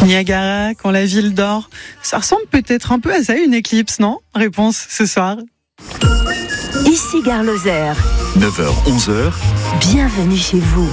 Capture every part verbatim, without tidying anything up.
Niagara, quand la ville dort. Ça ressemble peut-être un peu à ça, une éclipse, non ? Réponse ce soir. Ici Gare Lozère. neuf heures onze heures. Bienvenue chez vous.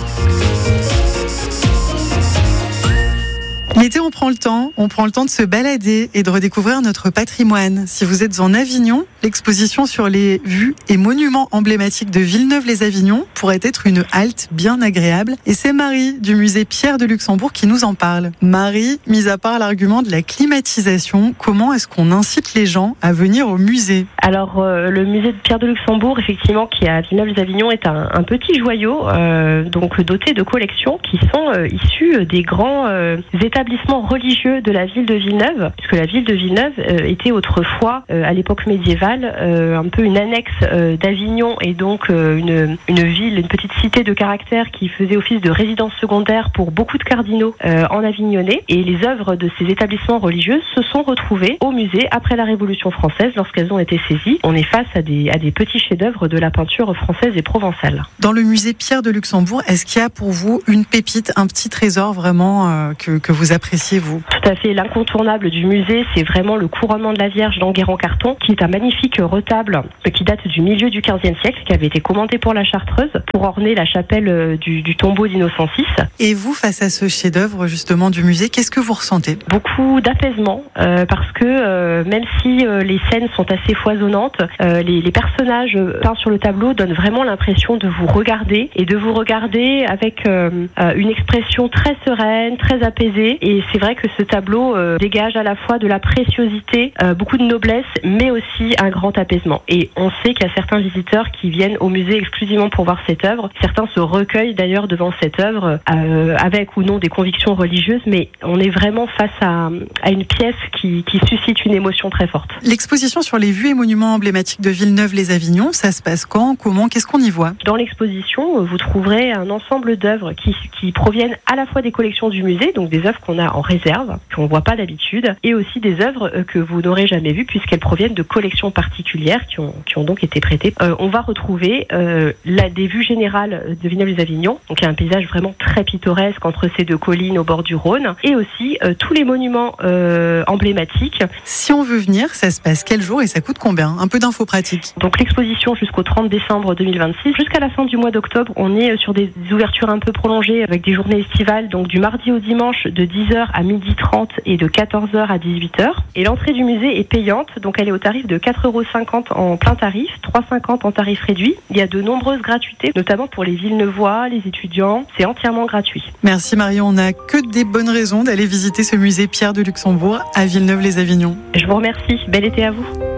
L'été, on prend le temps, on prend le temps de se balader et de redécouvrir notre patrimoine. Si vous êtes en Avignon, l'exposition sur les vues et monuments emblématiques de Villeneuve-les-Avignon pourrait être une halte bien agréable. Et c'est Marie du musée Pierre de Luxembourg qui nous en parle. Marie, mis à part l'argument de la climatisation, comment est-ce qu'on incite les gens à venir au musée ? Alors, euh, le musée de Pierre de Luxembourg, effectivement, qui est à Villeneuve-les-Avignon, est un, un petit joyau, euh, donc doté de collections qui sont euh, issues des grands euh, établissements religieux de la ville de Villeneuve, puisque la ville de Villeneuve euh, était autrefois, euh, à l'époque médiévale, euh, un peu une annexe euh, d'Avignon et donc euh, une, une ville, une petite cité de caractère qui faisait office de résidence secondaire pour beaucoup de cardinaux euh, en Avignonnais. Et les œuvres de ces établissements religieux se sont retrouvées au musée après la Révolution française lorsqu'elles ont été saisies. On est face à des, à des petits chefs-d'œuvre de la peinture française et provençale. Dans le musée Pierre de Luxembourg, est-ce qu'il y a pour vous une pépite, un petit trésor vraiment euh, que, que vous appréciez, vous ? Tout à fait. L'incontournable du musée, c'est vraiment le couronnement de la Vierge d'Enguerrand en carton, qui est un magnifique retable qui date du milieu du quinzième siècle, qui avait été commandé pour la Chartreuse pour orner la chapelle du, du tombeau d'Innocent six. Et vous, face à ce chef-d'œuvre justement du musée, qu'est-ce que vous ressentez ? Beaucoup d'apaisement, euh, parce que euh, même si euh, les scènes sont assez foisonnantes, euh, les, les personnages peints sur le tableau donnent vraiment l'impression de vous regarder et de vous regarder avec euh, euh, une expression très sereine, très apaisée. Et c'est vrai que ce tableau euh, dégage à la fois de la préciosité, euh, beaucoup de noblesse, mais aussi un grand apaisement. Et on sait qu'il y a certains visiteurs qui viennent au musée exclusivement pour voir cette œuvre. Certains se recueillent d'ailleurs devant cette œuvre, euh, avec ou non des convictions religieuses, mais on est vraiment face à, à une pièce qui, qui suscite une émotion très forte. L'exposition sur les vues et monuments emblématiques de Villeneuve-les-Avignon, ça se passe quand, comment, qu'est-ce qu'on y voit ? Dans l'exposition, vous trouverez un ensemble d'œuvres qui, qui proviennent à la fois des collections du musée, donc des œuvres qu'on a en réserve, qu'on ne voit pas d'habitude, et aussi des œuvres que vous n'aurez jamais vues puisqu'elles proviennent de collections particulières qui ont, qui ont donc été prêtées. Euh, on va retrouver euh, la, des vues générales de Villeneuve-les-Avignon, donc il y a un paysage vraiment très pittoresque entre ces deux collines au bord du Rhône, et aussi euh, tous les monuments euh, emblématiques. Si on veut venir, ça se passe quel jour et ça coûte combien ? Un peu d'infos pratiques. Donc l'exposition jusqu'au trente décembre deux mille vingt-six, jusqu'à la fin du mois d'octobre, on est sur des ouvertures un peu prolongées avec des journées estivales, donc du mardi au dimanche de dix heures à midi trente et de quatorze heures à dix-huit heures. Et l'entrée du musée est payante, donc elle est au tarif de quatre euros cinquante en plein tarif, trois euros cinquante en tarif réduit. Il y a de nombreuses gratuités, notamment pour les Villeneuvois, les étudiants. C'est entièrement gratuit. Merci Marion, on n'a que des bonnes raisons d'aller visiter ce musée Pierre de Luxembourg à Villeneuve-les-Avignon. Je vous remercie, bel été à vous.